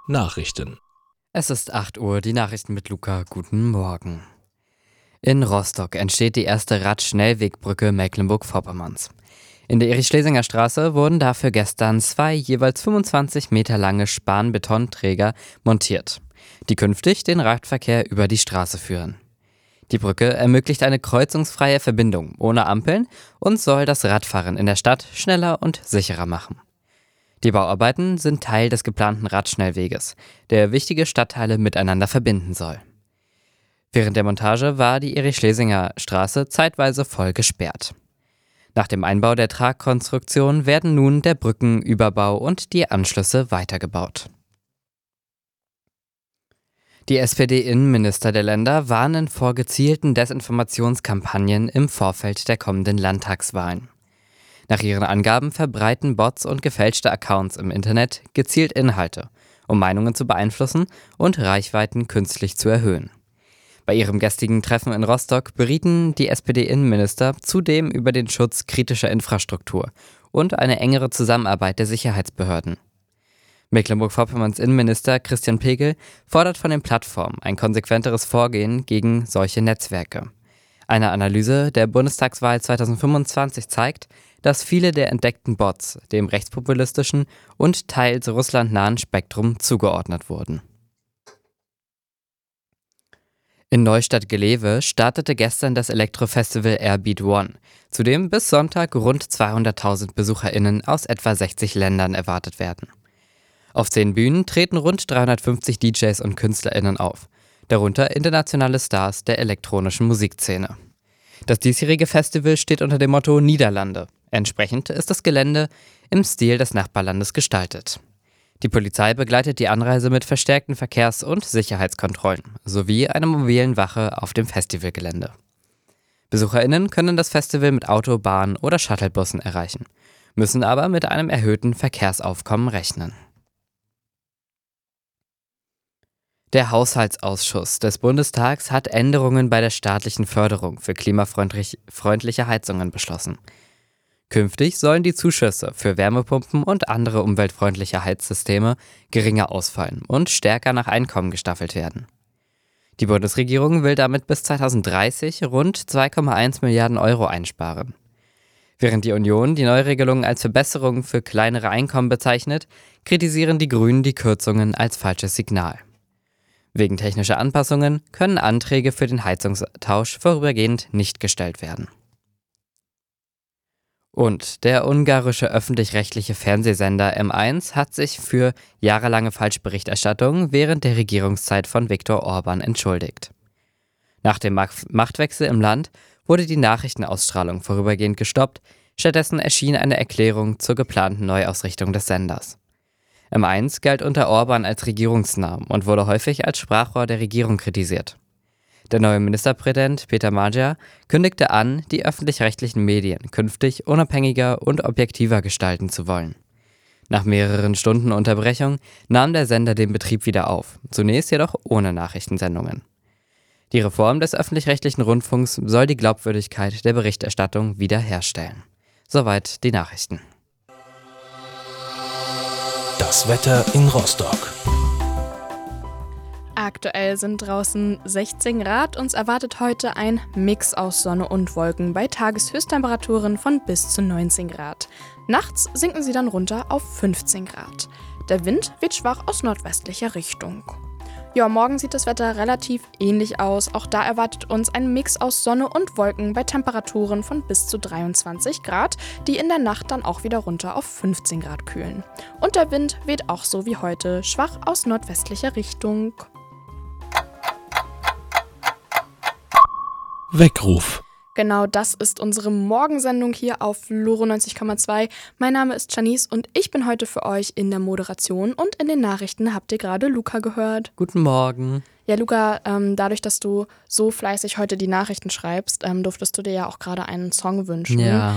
Nachrichten. Es ist 8 Uhr, die Nachrichten mit Luca. Guten Morgen. In Rostock entsteht die erste Radschnellwegbrücke Mecklenburg-Vorpommerns. In der Erich-Schlesinger Straße wurden dafür gestern 2 jeweils 25 Meter lange Span-Betonträger montiert, die künftig den Radverkehr über die Straße führen. Die Brücke ermöglicht eine kreuzungsfreie Verbindung ohne Ampeln und soll das Radfahren in der Stadt schneller und sicherer machen. Die Bauarbeiten sind Teil des geplanten Radschnellweges, der wichtige Stadtteile miteinander verbinden soll. Während der Montage war die Erich-Schlesinger Straße zeitweise voll gesperrt. Nach dem Einbau der Tragkonstruktion werden nun der Brückenüberbau und die Anschlüsse weitergebaut. Die SPD-Innenminister der Länder warnen vor gezielten Desinformationskampagnen im Vorfeld der kommenden Landtagswahlen. Nach ihren Angaben verbreiten Bots und gefälschte Accounts im Internet gezielt Inhalte, um Meinungen zu beeinflussen und Reichweiten künstlich zu erhöhen. Bei ihrem gestrigen Treffen in Rostock berieten die SPD-Innenminister zudem über den Schutz kritischer Infrastruktur und eine engere Zusammenarbeit der Sicherheitsbehörden. Mecklenburg-Vorpommerns Innenminister Christian Pegel fordert von den Plattformen ein konsequenteres Vorgehen gegen solche Netzwerke. Eine Analyse der Bundestagswahl 2025 zeigt, dass viele der entdeckten Bots dem rechtspopulistischen und teils russlandnahen Spektrum zugeordnet wurden. In Neustadt-Gelewe startete gestern das Elektrofestival Airbeat One, zu dem bis Sonntag rund 200.000 BesucherInnen aus etwa 60 Ländern erwartet werden. Auf 10 Bühnen treten rund 350 DJs und KünstlerInnen auf, darunter internationale Stars der elektronischen Musikszene. Das diesjährige Festival steht unter dem Motto Niederlande. Entsprechend ist das Gelände im Stil des Nachbarlandes gestaltet. Die Polizei begleitet die Anreise mit verstärkten Verkehrs- und Sicherheitskontrollen sowie einer mobilen Wache auf dem Festivalgelände. BesucherInnen können das Festival mit Auto, Bahn oder Shuttlebussen erreichen, müssen aber mit einem erhöhten Verkehrsaufkommen rechnen. Der Haushaltsausschuss des Bundestags hat Änderungen bei der staatlichen Förderung für klimafreundliche Heizungen beschlossen. Künftig sollen die Zuschüsse für Wärmepumpen und andere umweltfreundliche Heizsysteme geringer ausfallen und stärker nach Einkommen gestaffelt werden. Die Bundesregierung will damit bis 2030 rund 2,1 Milliarden Euro einsparen. Während die Union die Neuregelung als Verbesserung für kleinere Einkommen bezeichnet, kritisieren die Grünen die Kürzungen als falsches Signal. Wegen technischer Anpassungen können Anträge für den Heizungstausch vorübergehend nicht gestellt werden. Und der ungarische öffentlich-rechtliche Fernsehsender M1 hat sich für jahrelange Falschberichterstattung während der Regierungszeit von Viktor Orban entschuldigt. Nach dem Machtwechsel im Land wurde die Nachrichtenausstrahlung vorübergehend gestoppt, stattdessen erschien eine Erklärung zur geplanten Neuausrichtung des Senders. M1 galt unter Orban als regierungsnah und wurde häufig als Sprachrohr der Regierung kritisiert. Der neue Ministerpräsident Peter Magyar kündigte an, die öffentlich-rechtlichen Medien künftig unabhängiger und objektiver gestalten zu wollen. Nach mehreren Stunden Unterbrechung nahm der Sender den Betrieb wieder auf, zunächst jedoch ohne Nachrichtensendungen. Die Reform des öffentlich-rechtlichen Rundfunks soll die Glaubwürdigkeit der Berichterstattung wiederherstellen. Soweit die Nachrichten. Das Wetter in Rostock. Aktuell sind draußen 16 Grad. Uns erwartet heute ein Mix aus Sonne und Wolken bei Tageshöchsttemperaturen von bis zu 19 Grad. Nachts sinken sie dann runter auf 15 Grad. Der Wind weht schwach aus nordwestlicher Richtung. Ja, morgen sieht das Wetter relativ ähnlich aus. Auch da erwartet uns ein Mix aus Sonne und Wolken bei Temperaturen von bis zu 23 Grad, die in der Nacht dann auch wieder runter auf 15 Grad kühlen. Und der Wind weht auch so wie heute schwach aus nordwestlicher Richtung. Weckruf. Genau das ist unsere Morgensendung hier auf Loro 90,2. Mein Name ist Janice und ich bin heute für euch in der Moderation und in den Nachrichten habt ihr gerade Luca gehört. Guten Morgen. Ja, Luca, dadurch, dass du so fleißig heute die Nachrichten schreibst, durftest du dir ja auch gerade einen Song wünschen. Ja.